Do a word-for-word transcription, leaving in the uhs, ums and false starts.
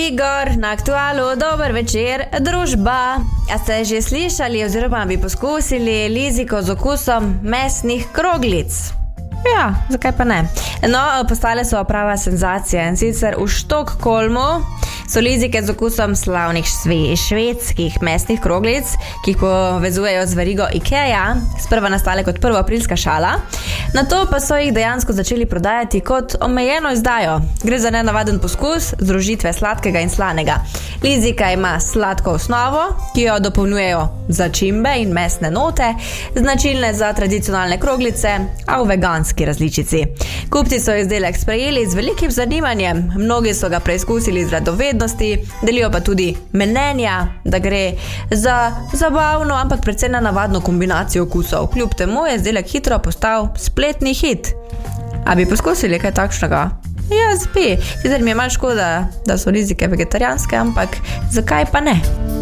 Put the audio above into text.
Igor, na Aktualu, dober večer, družba. A ste že slišali oziroma bi poskusili liziko z okusom mesnih kroglic? Ja, zakaj pa ne? No, postale so prava senzacija in sicer v Štokholmu so lizike z okusom slavnih šve, švedskih mesnih kroglic, ki jih povezujejo z verigo IKEA, sprva nastale kot prvoaprilska šala, nato pa so jih dejansko začeli prodajati kot omejeno izdajo. Gre za nenavaden poskus združitve sladkega in slanega. Lizika ima sladko osnovo, ki jo dopolnjujejo začimbe in mesne note, značilne za tradicionalne kroglice, a v veganski različici. Kupci so izdelek sprejeli z velikim zanimanjem, mnogi so ga preizkusili z radovednosti, delijo pa tudi mnenja, da gre za zabavno, ampak predvsem navadno kombinacijo okusov. Kljub temu je izdelek hitro postal spletni hit. A bi poskusili kaj takšnega? Jaz bi. Sicer mi je malo škoda, da so lizike vegetarijanske, ampak zakaj pa ne?